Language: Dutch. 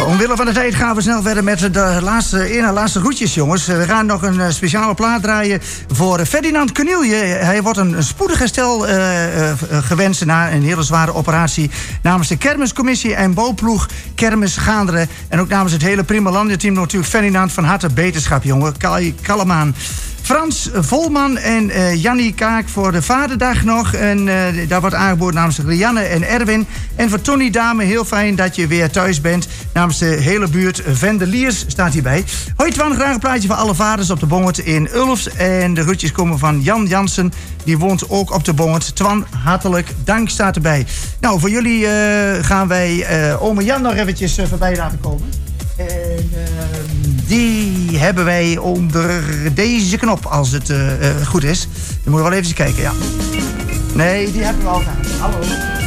Omwille van de tijd gaan we snel verder met de laatste groetjes, jongens. We gaan nog een speciale plaat draaien voor Ferdinand Cornelje. Hij wordt een spoedig herstel gewenst na een hele zware operatie. Namens de kermiscommissie en bouwploeg Kermis Gaanderen. En ook namens het hele Prima Landia team natuurlijk Ferdinand van harte beterschap, jongen. Kallemaan. Frans Volman en Jannie Kaak voor de Vaderdag nog. En daar wordt aangeboden namens Rianne en Erwin. En voor Tony Dame, heel fijn dat je weer thuis bent. Namens de hele buurt Vendeliers staat hierbij. Hoi Twan, graag een plaatje voor alle vaders op de Bongert in Ulfs. En de groetjes komen van Jan Jansen. Die woont ook op de Bongert. Twan, hartelijk dank staat erbij. Nou, voor jullie gaan wij ome Jan nog eventjes voorbij laten komen. En die hebben wij onder deze knop, als het goed is. Dan moeten we wel even kijken, ja. Nee, die hebben we al gehad. Hallo.